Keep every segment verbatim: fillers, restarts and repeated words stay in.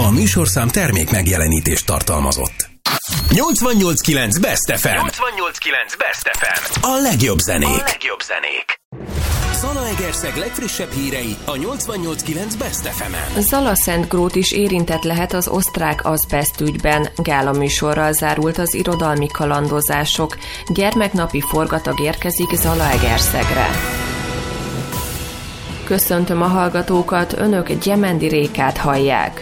A műsorszám termék megjelenítést tartalmazott. nyolcvannyolc kilenc Best ef em. nyolcvannyolc kilenc Best ef em. A legjobb zenék. A legjobb zenék. Zalaegerszeg legfrissebb hírei a nyolcvannyolc kilenc Best ef emen. Zala-Szentgrót is érintett lehet az osztrák azbeszt ügyben. Gála műsorral zárult az irodalmi kalandozások. Gyermeknapi forgatag érkezik Zalaegerszegre. Köszöntöm a hallgatókat, önök Gyemendi Rékát hallják.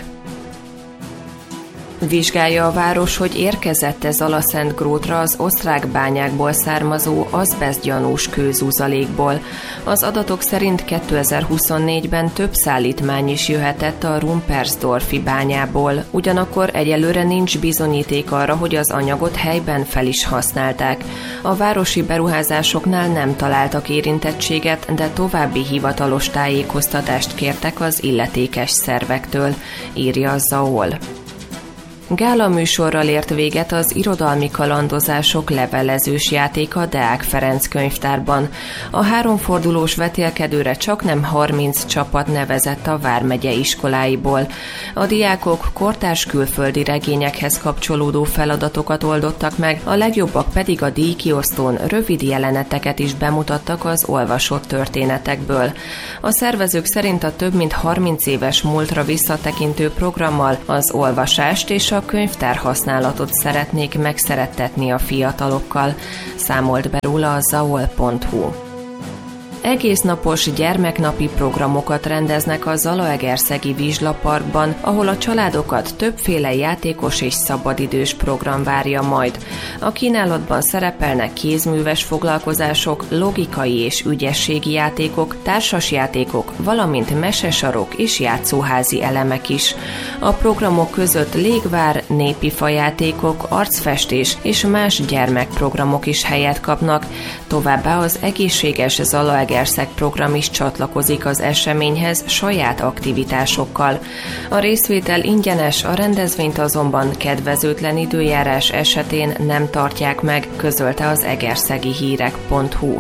Vizsgálja a város, hogy érkezett-e Zala-Szentgrótra az osztrák bányákból származó azbesztgyanús kőzuzalékból. Az adatok szerint kétezer-huszonnégyben több szállítmány is jöhetett a Rumpersdorfi bányából. Ugyanakkor egyelőre nincs bizonyíték arra, hogy az anyagot helyben fel is használták. A városi beruházásoknál nem találtak érintettséget, de további hivatalos tájékoztatást kértek az illetékes szervektől, írja a Zaol. Gála műsorral ért véget az irodalmi kalandozások levelezős játéka Deák Ferenc könyvtárban. A háromfordulós vetélkedőre csaknem harminc csapat nevezett a vármegye iskoláiból. A diákok kortárs külföldi regényekhez kapcsolódó feladatokat oldottak meg, a legjobbak pedig a díjkiosztón rövid jeleneteket is bemutattak az olvasott történetekből. A szervezők szerint a több mint harminc éves múltra visszatekintő programmal az olvasást és a a könyvtár használatot szeretnék megszerettetni a fiatalokkal, számolt be róla a zaol pont hu. Egésznapos gyermeknapi programokat rendeznek a Zalaegerszegi Vizslaparkban, ahol a családokat többféle játékos és szabadidős program várja majd. A kínálatban szerepelnek kézműves foglalkozások, logikai és ügyességi játékok, társasjátékok, valamint mesesarok és játszóházi elemek is. A programok között légvár, népi fajátékok, arcfestés és más gyermekprogramok is helyet kapnak, továbbá az egészséges Zalaegerszeg program is csatlakozik az eseményhez saját aktivitásokkal. A részvétel ingyenes, a rendezvényt azonban kedvezőtlen időjárás esetén nem tartják meg, közölte az egerszegi hírek pont hu.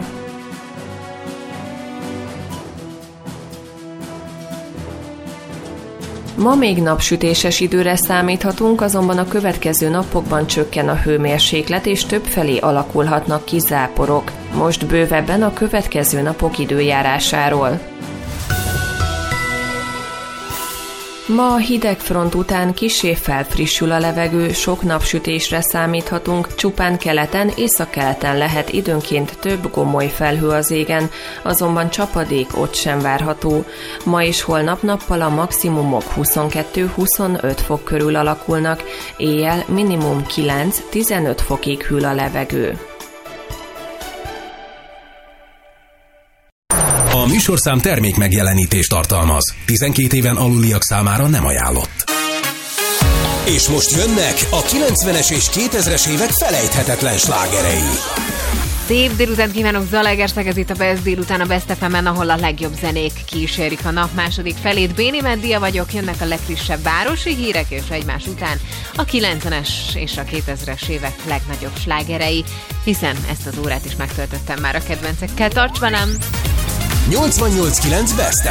Ma még napsütéses időre számíthatunk, azonban a következő napokban csökken a hőmérséklet, és többfelé alakulhatnak ki záporok. Most bővebben a következő napok időjárásáról. Ma a hidegfront után kissé felfrissül a levegő, sok napsütésre számíthatunk, csupán keleten, északkeleten lehet időnként több gomoly felhő az égen, azonban csapadék ott sem várható. Ma és holnap nappal a maximumok huszonkettő-huszonöt fok körül alakulnak, éjjel minimum kilenc-tizenöt fokig hűl a levegő. A műsorszám termék megjelenítést tartalmaz. tizenkét éven aluliak számára nem ajánlott. És most jönnek a kilencvenes és kétezres évek felejthetetlen slágerei. Szép délután kívánok, Zalaegerszeg, ez itt a Best délután a Best ef emen, ahol a legjobb zenék kísérik a nap második felét. Béni Meddia vagyok, jönnek a legfrissebb városi hírek, és egymás után a kilencvenes és a kétezres évek legnagyobb slágerei, hiszen ezt az órát is megtöltöttem már a kedvencekkel. Tarts velem! nyolcvannyolc kilenc Best